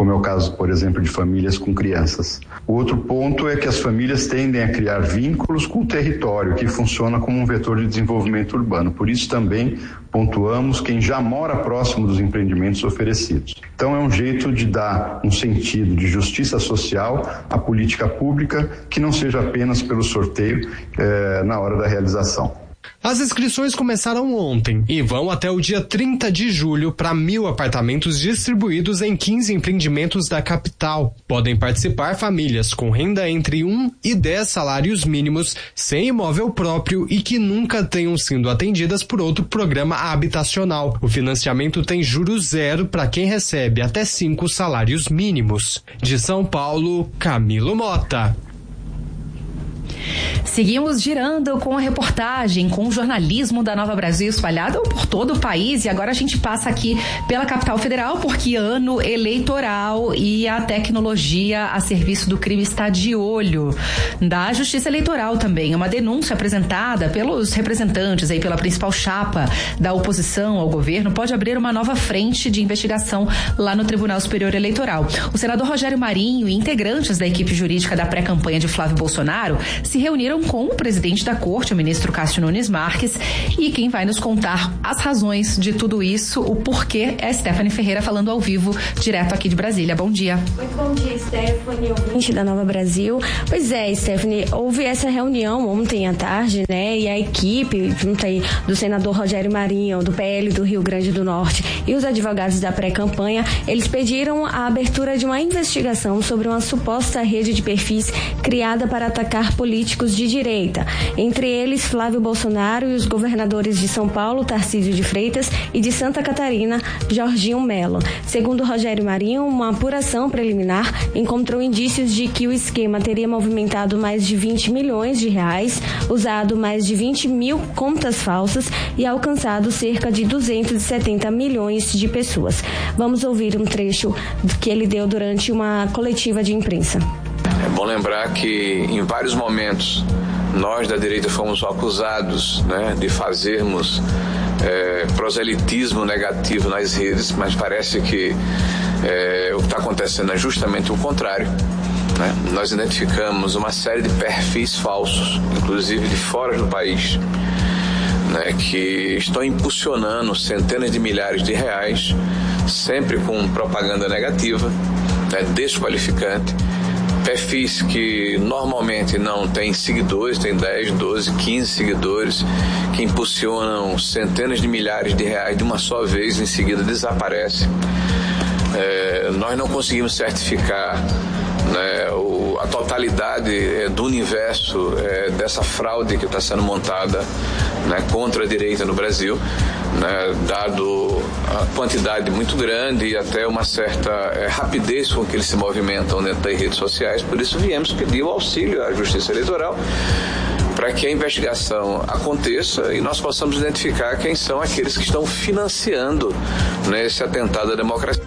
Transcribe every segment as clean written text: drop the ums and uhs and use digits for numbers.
como é o caso, por exemplo, de famílias com crianças. O outro ponto é que as famílias tendem a criar vínculos com o território, que funciona como um vetor de desenvolvimento urbano. Por isso também pontuamos quem já mora próximo dos empreendimentos oferecidos. Então é um jeito de dar um sentido de justiça social à política pública que não seja apenas pelo sorteio na hora da realização. As inscrições começaram ontem e vão até o dia 30 de julho para 1.000 apartamentos distribuídos em 15 empreendimentos da capital. Podem participar famílias com renda entre 1 e 10 salários mínimos, sem imóvel próprio e que nunca tenham sido atendidas por outro programa habitacional. O financiamento tem juros zero para quem recebe até 5 salários mínimos. De São Paulo, Camilo Mota. Seguimos girando com a reportagem, com o jornalismo da Nova Brasil espalhado por todo o país, e agora a gente passa aqui pela capital federal, porque ano eleitoral e a tecnologia a serviço do crime está de olho da Justiça Eleitoral também. Uma denúncia apresentada pelos representantes aí pela principal chapa da oposição ao governo pode abrir uma nova frente de investigação lá no Tribunal Superior Eleitoral. O senador Rogério Marinho e integrantes da equipe jurídica da pré-campanha de Flávio Bolsonaro se reuniram com o presidente da corte, o ministro Cássio Nunes Marques, e quem vai nos contar as razões de tudo isso, o porquê, é a Stephanie Ferreira falando ao vivo, direto aqui de Brasília. Bom dia. Muito bom dia, Stephanie, ouvinte da Nova Brasil. Pois é, Stephanie, houve essa reunião ontem à tarde, né, e a equipe, junto aí do senador Rogério Marinho, do PL do Rio Grande do Norte, e os advogados da pré-campanha, eles pediram a abertura de uma investigação sobre uma suposta rede de perfis criada para atacar políticos de direita, entre eles Flávio Bolsonaro e os governadores de São Paulo, Tarcísio de Freitas, e de Santa Catarina, Jorginho Melo. Segundo Rogério Marinho, uma apuração preliminar encontrou indícios de que o esquema teria movimentado mais de 20 milhões de reais, usado mais de 20 mil contas falsas e alcançado cerca de 270 milhões de pessoas. Vamos ouvir um trecho que ele deu durante uma coletiva de imprensa. É bom lembrar que em vários momentos nós da direita fomos acusados, né, de fazermos proselitismo negativo nas redes, mas parece que o que está acontecendo é justamente o contrário. Né? Nós identificamos uma série de perfis falsos, inclusive de fora do país, né, que estão impulsionando centenas de milhares de reais, sempre com propaganda negativa, né, desqualificante. Perfis que normalmente não têm seguidores, têm 10, 12, 15 seguidores, que impulsionam centenas de milhares de reais de uma só vez e em seguida desaparecem. Nós não conseguimos certificar, né, a totalidade do universo dessa fraude que está sendo montada, né, contra a direita no Brasil, né, dado a quantidade muito grande e até uma certa rapidez com que eles se movimentam dentro das redes sociais. Por isso viemos pedir o auxílio à Justiça Eleitoral para que a investigação aconteça e nós possamos identificar quem são aqueles que estão financiando, né, esse atentado à democracia.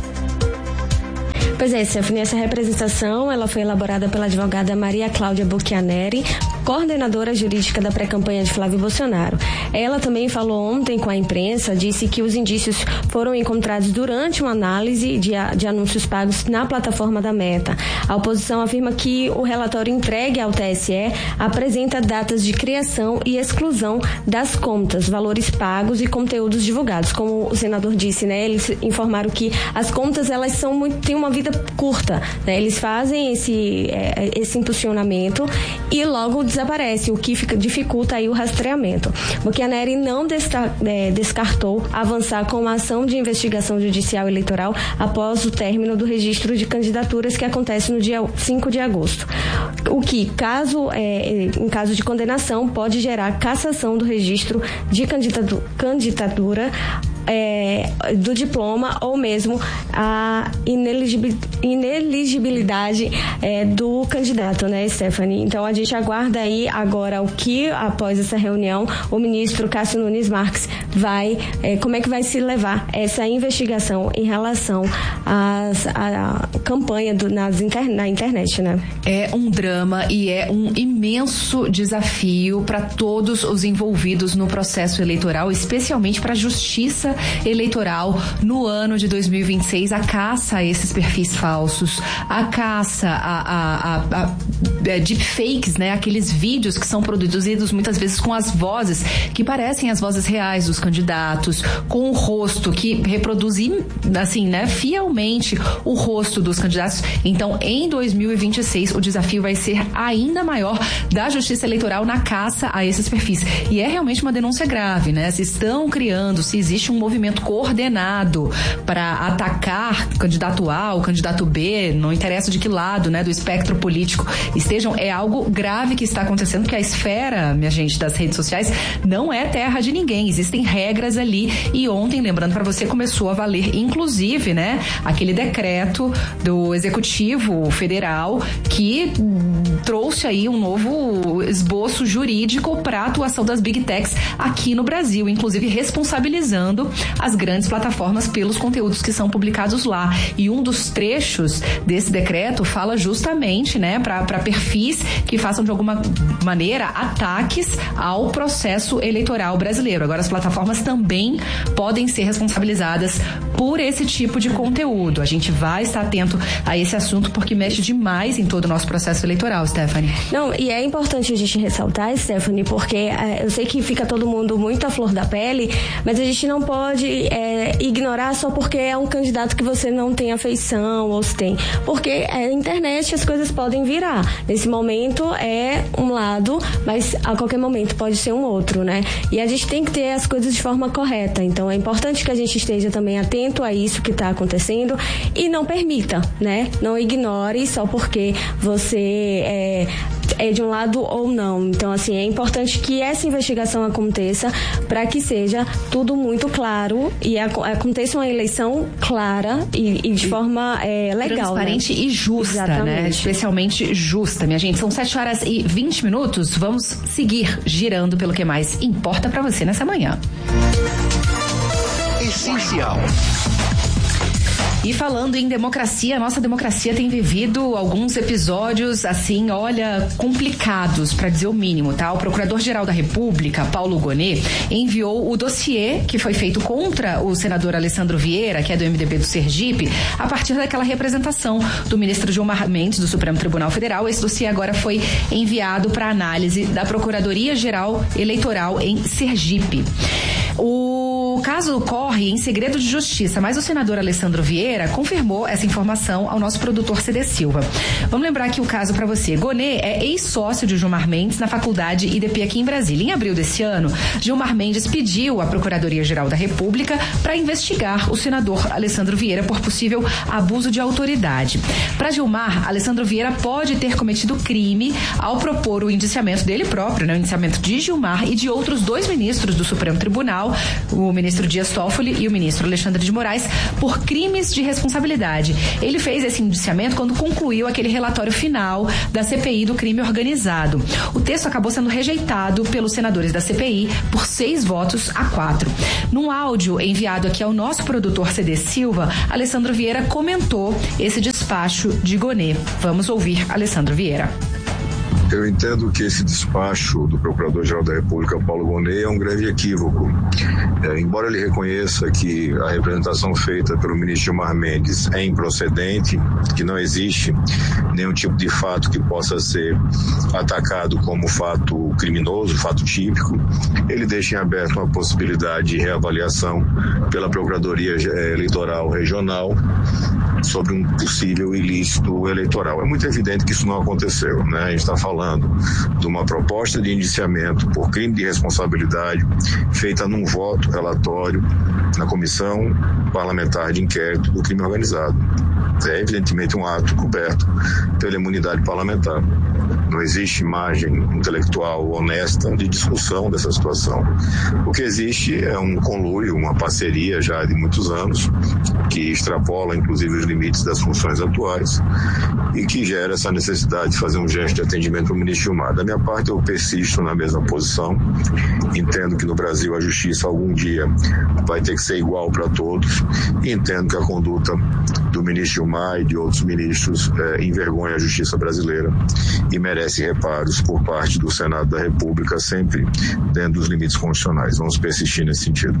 Pois é, Stephanie, essa representação ela foi elaborada pela advogada Maria Cláudia Buchianeri, coordenadora jurídica da pré-campanha de Flávio Bolsonaro. Ela também falou ontem com a imprensa, disse que os indícios foram encontrados durante uma análise de anúncios pagos na plataforma da Meta. A oposição afirma que o relatório entregue ao TSE apresenta datas de criação e exclusão das contas, valores pagos e conteúdos divulgados. Como o senador disse, né, eles informaram que as contas elas têm uma vida curta, né? Eles fazem esse impulsionamento e logo desaparece, o que dificulta aí o rastreamento. Buchianeri não descartou avançar com uma ação de investigação judicial eleitoral após o término do registro de candidaturas que acontece no dia 5 de agosto. O que, em caso de condenação, pode gerar cassação do registro de candidatura do diploma ou mesmo a ineligibilidade do candidato, né, Stephanie? Então a gente aguarda aí agora o que, após essa reunião, o ministro Cássio Nunes Marques como é que vai se levar essa investigação em relação à campanha na internet, né? É um drama e é um imenso desafio para todos os envolvidos no processo eleitoral, especialmente para a justiça eleitoral no ano de 2026, a caça a esses perfis falsos, a caça a deepfakes, né? Aqueles vídeos que são produzidos muitas vezes com as vozes que parecem as vozes reais dos candidatos, com o rosto que reproduz assim, né, fielmente o rosto dos candidatos. Então, em 2026, o desafio vai ser ainda maior da Justiça Eleitoral na caça a esses perfis. E é realmente uma denúncia grave, né? Se estão criando, se existe um movimento coordenado para atacar o candidato A, o candidato B, não interessa de que lado, né, do espectro político estejam, é algo grave que está acontecendo, que a esfera, minha gente, das redes sociais não é terra de ninguém. Existem regras ali e ontem, lembrando para você, começou a valer, inclusive, né, aquele decreto do Executivo Federal que trouxe aí um novo esboço jurídico para a atuação das Big Techs aqui no Brasil, inclusive responsabilizando as grandes plataformas pelos conteúdos que são publicados lá. E um dos trechos desse decreto fala justamente, né, para perfis que façam de alguma maneira ataques ao processo eleitoral brasileiro. Agora, as plataformas também podem ser responsabilizadas por esse tipo de conteúdo. A gente vai estar atento a esse assunto porque mexe demais em todo o nosso processo eleitoral, Stephanie. Não, e é importante a gente ressaltar, Stephanie, porque eu sei que fica todo mundo muito à flor da pele, mas a gente não pode ignorar só porque é um candidato que você não tem afeição ou se tem. Porque a internet as coisas podem virar. Nesse momento é um lado, mas a qualquer momento pode ser um outro, né? E a gente tem que ter as coisas de forma correta. Então é importante que a gente esteja também atento a isso que está acontecendo e não permita, né? Não ignore só porque você é de um lado ou não. Então, assim, é importante que essa investigação aconteça para que seja tudo muito claro e aconteça uma eleição clara e de forma legal. Transparente, né? E justa, exatamente, né? Especialmente justa, minha gente. São 7h20. Vamos seguir girando pelo que mais importa para você nessa manhã. Essencial. E falando em democracia, a nossa democracia tem vivido alguns episódios, assim, olha, complicados, para dizer o mínimo, tá? O Procurador-Geral da República, Paulo Gonet, enviou o dossiê que foi feito contra o senador Alessandro Vieira, que é do MDB do Sergipe, a partir daquela representação do ministro Gilmar Mendes, do Supremo Tribunal Federal. Esse dossiê agora foi enviado para análise da Procuradoria-Geral Eleitoral em Sergipe. O caso corre em segredo de justiça, mas o senador Alessandro Vieira confirmou essa informação ao nosso produtor CD Silva. Vamos lembrar aqui o caso para você. Gonet é ex-sócio de Gilmar Mendes na faculdade IDP aqui em Brasília. Em abril desse ano, Gilmar Mendes pediu à Procuradoria-Geral da República para investigar o senador Alessandro Vieira por possível abuso de autoridade. Para Gilmar, Alessandro Vieira pode ter cometido crime ao propor o indiciamento dele próprio, né, o indiciamento de Gilmar e de outros 2 ministros do Supremo Tribunal, o ministro Dias Toffoli e o ministro Alexandre de Moraes, por crimes de responsabilidade. Ele fez esse indiciamento quando concluiu aquele relatório final da CPI do crime organizado. O texto acabou sendo rejeitado pelos senadores da CPI por 6-4. Num áudio enviado aqui ao nosso produtor CD Silva, Alessandro Vieira comentou esse despacho de Gonet. Vamos ouvir Alessandro Vieira. Eu entendo que esse despacho do Procurador-Geral da República, Paulo Gonet, é um grave equívoco. Embora ele reconheça que a representação feita pelo ministro Gilmar Mendes é improcedente, que não existe nenhum tipo de fato que possa ser atacado como fato criminoso, fato típico, ele deixa em aberto uma possibilidade de reavaliação pela Procuradoria Eleitoral Regional sobre um possível ilícito eleitoral. É muito evidente que isso não aconteceu, né? A gente está falando de uma proposta de indiciamento por crime de responsabilidade feita num voto relatório na Comissão Parlamentar de Inquérito do Crime Organizado. é evidentemente um ato coberto pela imunidade parlamentar. Não existe margem intelectual honesta de discussão dessa situação. O que existe é um conluio, uma parceria já de muitos anos, que extrapola inclusive os limites das funções atuais e que gera essa necessidade de fazer um gesto de atendimento ao ministro Gilmar. Da minha parte, eu persisto na mesma posição. Entendo que no Brasil a justiça algum dia vai ter que ser igual para todos e entendo que a conduta do ministro Gilmar e de outros ministros envergonha a justiça brasileira e merece reparos por parte do Senado da República, sempre dentro dos limites constitucionais. Vamos persistir nesse sentido.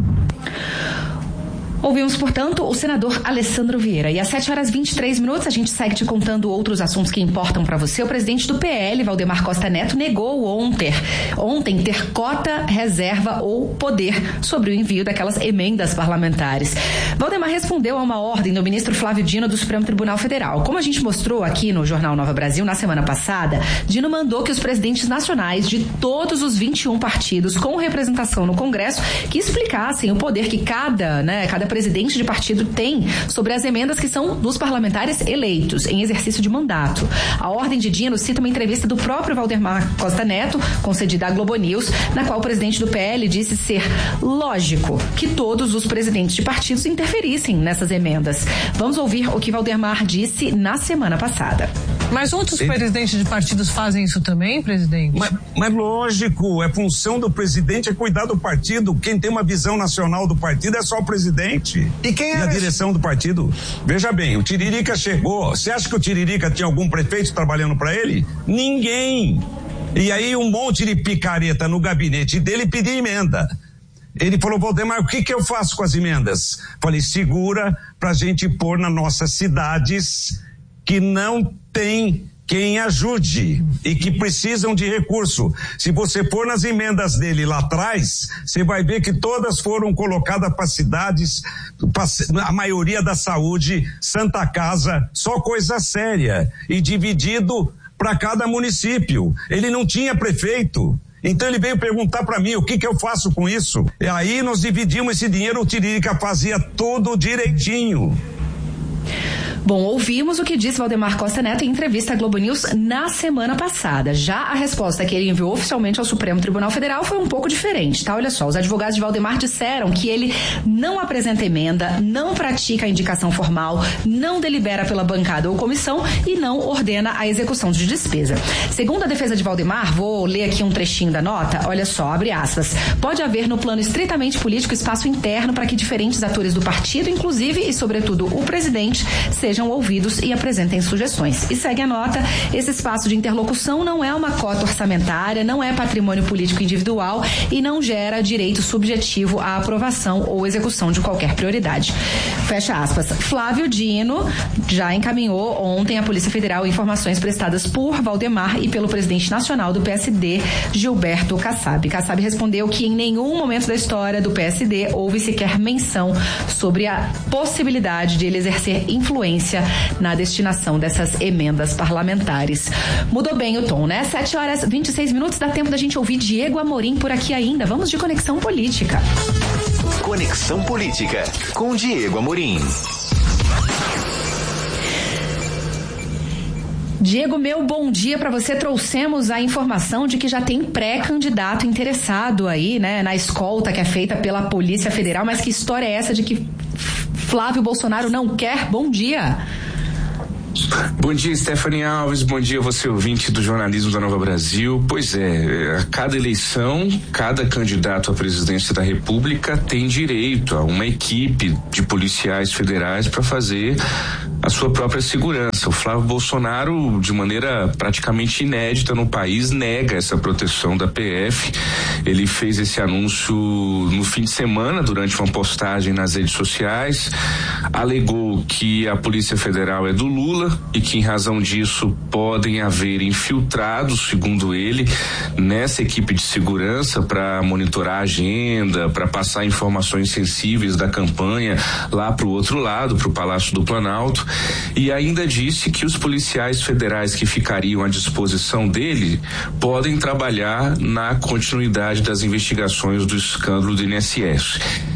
Ouvimos, portanto, o senador Alessandro Vieira. E às 7h23, a gente segue te contando outros assuntos que importam para você. O presidente do PL, Valdemar Costa Neto, negou ontem ter cota, reserva ou poder sobre o envio daquelas emendas parlamentares. Valdemar respondeu a uma ordem do ministro Flávio Dino do Supremo Tribunal Federal. Como a gente mostrou aqui no Jornal Nova Brasil na semana passada, Dino mandou que os presidentes nacionais de todos os 21 partidos com representação no Congresso que explicassem o poder que cada presidente de partido tem sobre as emendas que são dos parlamentares eleitos em exercício de mandato. A ordem de Dino cita uma entrevista do próprio Valdemar Costa Neto, concedida à Globo News, na qual o presidente do PL disse ser lógico que todos os presidentes de partidos interferissem nessas emendas. Vamos ouvir o que Valdemar disse na semana passada. Mas outros presidentes de partidos fazem isso também, presidente? Mas lógico, é função do presidente é cuidar do partido. Quem tem uma visão nacional do partido é só o presidente. E quem é a direção do partido? Veja bem, o Tiririca chegou. Você acha que o Tiririca tinha algum prefeito trabalhando para ele? Ninguém. E aí um monte de picareta no gabinete dele pedia emenda. Ele falou: Valdemar, o que eu faço com as emendas? Falei: segura pra gente pôr nas nossas cidades que não tem quem ajude e que precisam de recurso. Se você pôr nas emendas dele lá atrás, você vai ver que todas foram colocadas para cidades, a maioria da saúde, Santa Casa, só coisa séria, e dividido para cada município. Ele não tinha prefeito. Então ele veio perguntar para mim o que eu faço com isso. E aí nós dividimos esse dinheiro, o Tiririca fazia tudo direitinho. Bom, ouvimos o que disse Valdemar Costa Neto em entrevista à Globo News na semana passada. Já a resposta que ele enviou oficialmente ao Supremo Tribunal Federal foi um pouco diferente, tá? Olha só, os advogados de Valdemar disseram que ele não apresenta emenda, não pratica a indicação formal, não delibera pela bancada ou comissão e não ordena a execução de despesa. Segundo a defesa de Valdemar, vou ler aqui um trechinho da nota, olha só, abre aspas, pode haver no plano estritamente político espaço interno para que diferentes atores do partido, inclusive e sobretudo o presidente, sejam ouvidos e apresentem sugestões. E segue a nota, esse espaço de interlocução não é uma cota orçamentária, não é patrimônio político individual e não gera direito subjetivo à aprovação ou execução de qualquer prioridade. Fecha aspas. Flávio Dino já encaminhou ontem à Polícia Federal informações prestadas por Valdemar e pelo presidente nacional do PSD, Gilberto Kassab. Kassab respondeu que em nenhum momento da história do PSD houve sequer menção sobre a possibilidade de ele exercer influência na destinação dessas emendas parlamentares. Mudou bem o tom, né? 7h26, dá tempo da gente ouvir Diego Amorim por aqui ainda. Vamos de Conexão Política. Conexão Política, com Diego Amorim. Diego, meu bom dia para você. Trouxemos a informação de que já tem pré-candidato interessado aí, né, na escolta que é feita pela Polícia Federal. Mas que história é essa de que Flávio Bolsonaro não quer? Bom dia. Bom dia, Stephanie Alves, bom dia você ouvinte do jornalismo da Nova Brasil. Pois é, a cada eleição, cada candidato à presidência da República tem direito a uma equipe de policiais federais para fazer a sua própria segurança. O Flávio Bolsonaro, de maneira praticamente inédita no país, nega essa proteção da PF. Ele fez esse anúncio no fim de semana, durante uma postagem nas redes sociais, alegou que a Polícia Federal é do Lula e que, em razão disso, podem haver infiltrados, segundo ele, nessa equipe de segurança para monitorar a agenda, para passar informações sensíveis da campanha lá para o outro lado, para o Palácio do Planalto, e ainda disse que os policiais federais que ficariam à disposição dele podem trabalhar na continuidade das investigações do escândalo do INSS.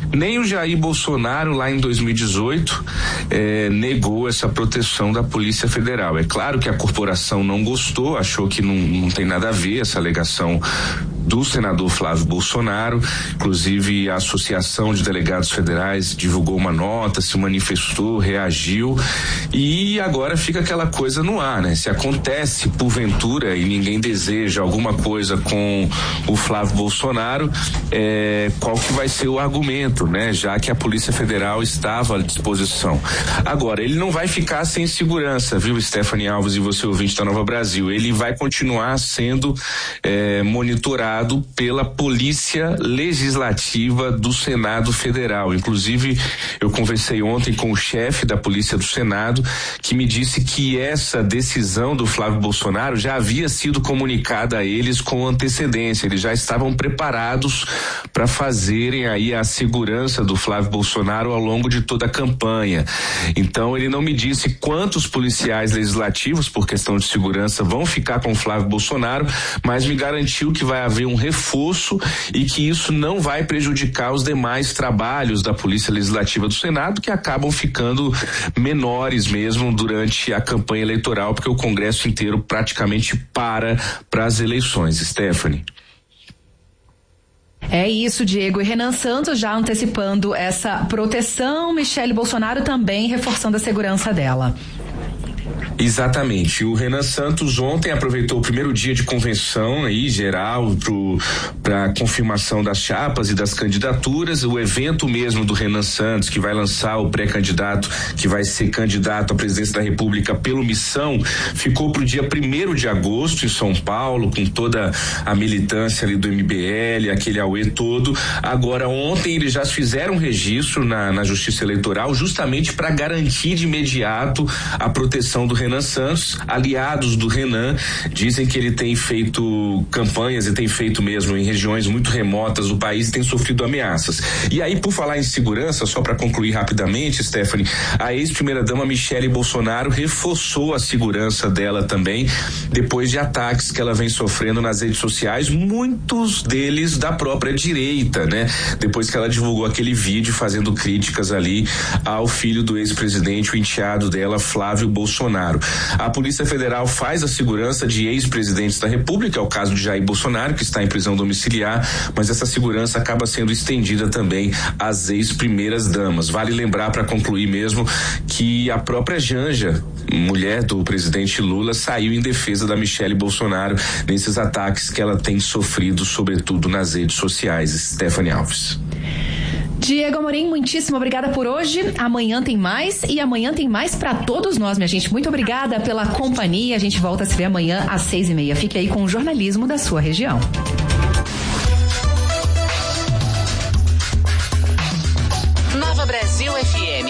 Nem o Jair Bolsonaro, lá em 2018, negou essa proteção da Polícia Federal. É claro que a corporação não gostou, achou que não tem nada a ver essa alegação do senador Flávio Bolsonaro. Inclusive, a Associação de Delegados Federais divulgou uma nota, se manifestou, reagiu, e agora fica aquela coisa no ar, né? Se acontece porventura e ninguém deseja alguma coisa com o Flávio Bolsonaro, qual que vai ser o argumento, né? Já que a Polícia Federal estava à disposição. Agora, ele não vai ficar sem segurança, viu, Stephanie Alves e você ouvinte da Nova Brasil? Ele vai continuar sendo monitorado pela Polícia Legislativa do Senado Federal. Inclusive, eu conversei ontem com o chefe da Polícia do Senado, que me disse que essa decisão do Flávio Bolsonaro já havia sido comunicada a eles com antecedência. Eles já estavam preparados para fazerem aí a segurança do Flávio Bolsonaro ao longo de toda a campanha. Então, ele não me disse quantos policiais legislativos, por questão de segurança, vão ficar com o Flávio Bolsonaro, mas me garantiu que vai haver um reforço e que isso não vai prejudicar os demais trabalhos da Polícia Legislativa do Senado, que acabam ficando menores mesmo durante a campanha eleitoral, porque o Congresso inteiro praticamente para as eleições. Stephanie. É isso, Diego. E Renan Santos já antecipando essa proteção, Michele Bolsonaro também reforçando a segurança dela. Exatamente. O Renan Santos ontem aproveitou o primeiro dia de convenção aí geral para confirmação das chapas e das candidaturas. O evento mesmo do Renan Santos, que vai lançar o pré-candidato, que vai ser candidato à presidência da República pelo Missão, ficou para o dia 1º de agosto em São Paulo, com toda a militância ali do MBL, aquele auê todo. Agora, ontem eles já fizeram um registro na Justiça Eleitoral, justamente para garantir de imediato a proteção do Renan Santos. Aliados do Renan dizem que ele tem feito campanhas e tem feito mesmo em regiões muito remotas do país e tem sofrido ameaças. E aí, por falar em segurança, só para concluir rapidamente, Stephanie, a ex-primeira-dama Michele Bolsonaro reforçou a segurança dela também, depois de ataques que ela vem sofrendo nas redes sociais, muitos deles da própria direita, né? Depois que ela divulgou aquele vídeo fazendo críticas ali ao filho do ex-presidente, o enteado dela, Flávio Bolsonaro. A Polícia Federal faz a segurança de ex-presidentes da República, é o caso de Jair Bolsonaro, que está em prisão domiciliar, mas essa segurança acaba sendo estendida também às ex-primeiras damas. Vale lembrar, para concluir mesmo, que a própria Janja, mulher do presidente Lula, saiu em defesa da Michele Bolsonaro nesses ataques que ela tem sofrido, sobretudo nas redes sociais. Stephanie Alves. Diego Amorim, muitíssimo obrigada por hoje. Amanhã tem mais e amanhã tem mais para todos nós, minha gente. Muito obrigada pela companhia. A gente volta a se ver amanhã às 6:30. Fique aí com o jornalismo da sua região. Nova Brasil FM.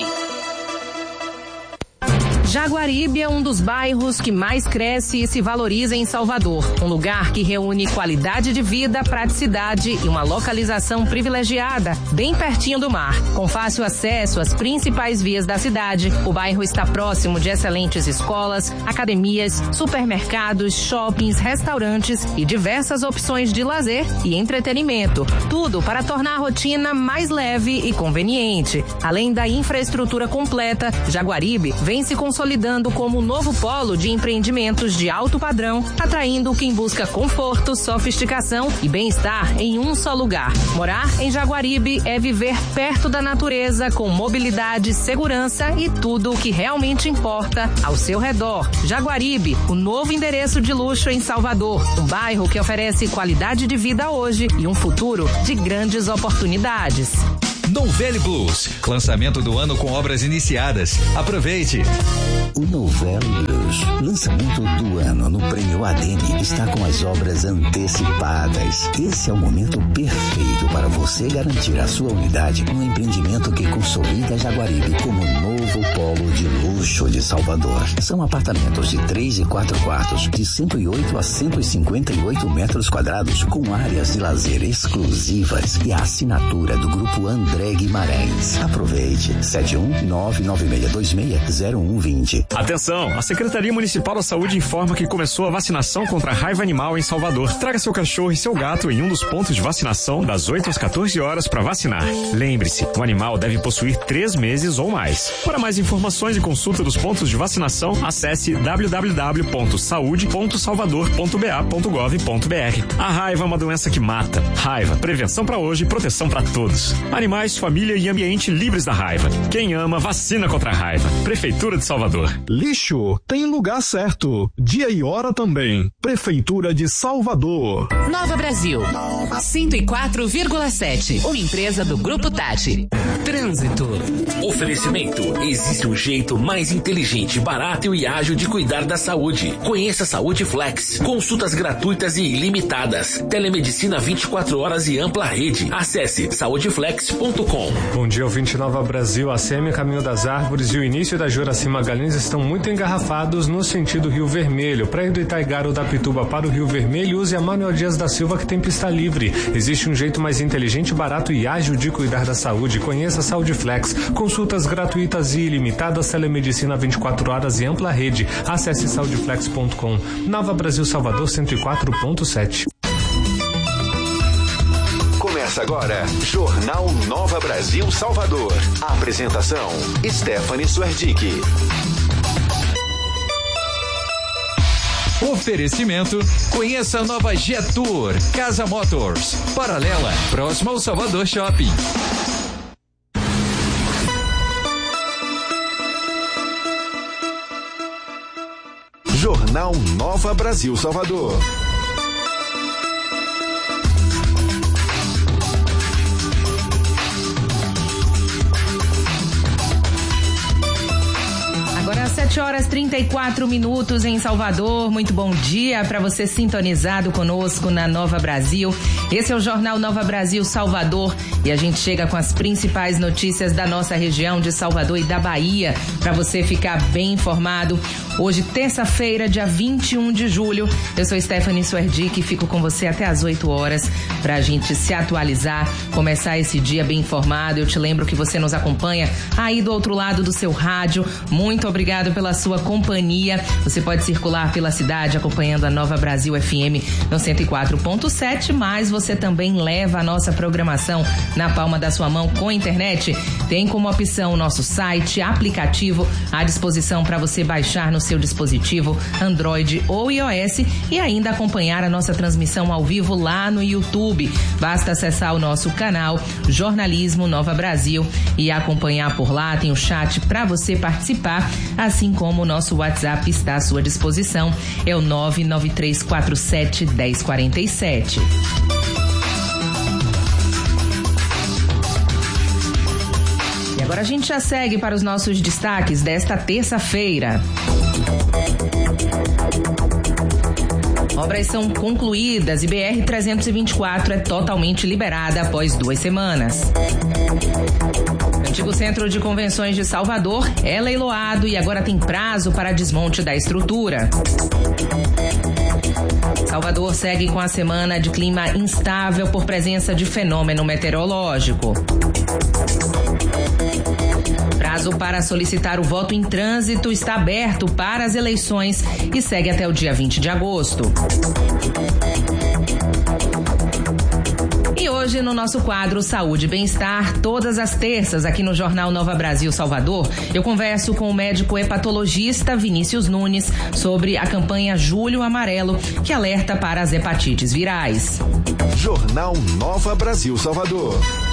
Jaguaribe é um dos bairros que mais cresce e se valoriza em Salvador. Um lugar que reúne qualidade de vida, praticidade e uma localização privilegiada, bem pertinho do mar. Com fácil acesso às principais vias da cidade, o bairro está próximo de excelentes escolas, academias, supermercados, shoppings, restaurantes e diversas opções de lazer e entretenimento. Tudo para tornar a rotina mais leve e conveniente. Além da infraestrutura completa, Jaguaribe vem se consolidando como um novo polo de empreendimentos de alto padrão, atraindo quem busca conforto, sofisticação e bem-estar em um só lugar. Morar em Jaguaribe é viver perto da natureza, com mobilidade, segurança e tudo o que realmente importa ao seu redor. Jaguaribe, o novo endereço de luxo em Salvador, um bairro que oferece qualidade de vida hoje e um futuro de grandes oportunidades. Nouvelle Blues, lançamento do ano com obras iniciadas. Aproveite! O Nouvelle Blues, lançamento do ano no Prêmio ADM, está com as obras antecipadas. Esse é o momento perfeito para você garantir a sua unidade no empreendimento que consolida Jaguaribe como novo polo de luxo luxo de Salvador. São apartamentos de 3 e 4 quartos, de 108 a 158 metros quadrados, com áreas de lazer exclusivas e a assinatura do Grupo André Guimarães. Aproveite. 71996260120. Atenção! A Secretaria Municipal da Saúde informa que começou a vacinação contra a raiva animal em Salvador. Traga seu cachorro e seu gato em um dos pontos de vacinação das 8 às 14 horas para vacinar. Lembre-se, o animal deve possuir 3 meses ou mais. Para mais informações e consulta dos pontos de vacinação, acesse www.saude.salvador.ba.gov.br. A raiva é uma doença que mata. Raiva, prevenção para hoje e proteção para todos. Animais, família e ambiente livres da raiva. Quem ama, vacina contra a raiva. Prefeitura de Salvador. Lixo tem lugar certo. Dia e hora também. Prefeitura de Salvador. Nova Brasil. 104,7. Uma empresa do Grupo Tati. Trânsito. Oferecimento. Existe um jeito mais inteligente, barato e ágil de cuidar da saúde. Conheça a Saúde Flex. Consultas gratuitas e ilimitadas. Telemedicina 24 horas e ampla rede. Acesse saudeflex.com. Bom dia, ouvinte Nova Brasil. A CM Caminho das Árvores e o início da Juraci Magalhães estão muito engarrafados no sentido Rio Vermelho. Para ir do Itaigara ou da Pituba para o Rio Vermelho, use a Manuel Dias da Silva, que tem pista livre. Existe um jeito mais inteligente, barato e ágil de cuidar da saúde. Conheça a Saúde Flex. Consultas gratuitas e ilimitadas, telemedicina 24 horas e ampla rede. Acesse saudeflex.com. Nova Brasil Salvador 104.7. Começa agora, Jornal Nova Brasil Salvador. Apresentação, Stephanie Suerdick. Oferecimento. Conheça a nova Jetour, Casa Motors, paralela, próximo ao Salvador Shopping. Jornal Nova Brasil Salvador. Agora 7h34 em Salvador. Muito bom dia para você sintonizado conosco na Nova Brasil. Esse é o Jornal Nova Brasil Salvador e a gente chega com as principais notícias da nossa região de Salvador e da Bahia para você ficar bem informado. Hoje, terça-feira, dia 21 de julho. Eu sou Stephanie Suerdick e fico com você até às 8 horas para a gente se atualizar, começar esse dia bem informado. Eu te lembro que você nos acompanha aí do outro lado do seu rádio. Muito obrigado pela sua companhia. Você pode circular pela cidade acompanhando a Nova Brasil FM no 104.7, mas você também leva a nossa programação na palma da sua mão com internet. Tem como opção o nosso site, aplicativo à disposição para você baixar no seu dispositivo Android ou iOS e ainda acompanhar a nossa transmissão ao vivo lá no YouTube. Basta acessar o nosso canal Jornalismo Nova Brasil e acompanhar por lá. Tem o chat para você participar, assim como o nosso WhatsApp está à sua disposição. É o 993471047. E agora a gente já segue para os nossos destaques desta terça-feira. Obras são concluídas e BR-324 é totalmente liberada após 2 semanas. Antigo Centro de Convenções de Salvador é leiloado e agora tem prazo para desmonte da estrutura. Salvador segue com a semana de clima instável por presença de fenômeno meteorológico. Prazo para solicitar o voto em trânsito está aberto para as eleições e segue até o dia 20 de agosto. E hoje no nosso quadro Saúde e Bem-Estar, todas as terças aqui no Jornal Nova Brasil Salvador, eu converso com o médico hepatologista Vinícius Nunes sobre a campanha Julho Amarelo, que alerta para as hepatites virais. Jornal Nova Brasil Salvador.